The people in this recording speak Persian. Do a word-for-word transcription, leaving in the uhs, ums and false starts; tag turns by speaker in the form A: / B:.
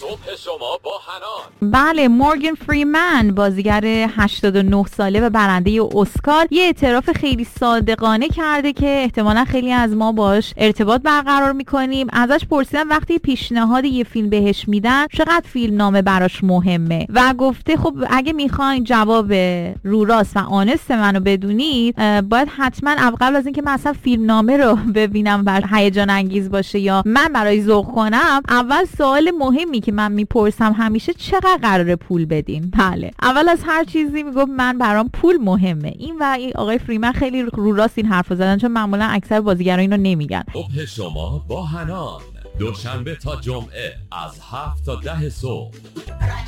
A: صبح شما با حنان.
B: بله، مورگان فریمن بازیگر هشتاد و نه ساله و برنده اسکار یه اعتراف خیلی صادقانه کرده که احتمالا خیلی از ما باش ارتباط برقرار میکنیم. ازش پرسیدم وقتی پیشنهاد یه فیلم بهش میدن چقدر فیلم نامه براش مهمه و گفته خب اگه میخواین جواب رو راست و آنست منو بدونید باید حتما قبل از اینکه من اصلا فیلم نامه رو ببینم و هیجان انگیز باشه یا من برای ذوق کنم، اول سوال مهمی که من میپرسم همیشه چقدر قراره پول بدین. بله، اول از هر چیزی میگفت من برام پول مهمه. این و این آقای فریمن خیلی رو راست این حرفو زدن، چون معمولا اکثر بازیگرا اینو نمیگن.
A: صبح شما با حنان، دوشنبه تا جمعه از هفت تا ده صبح.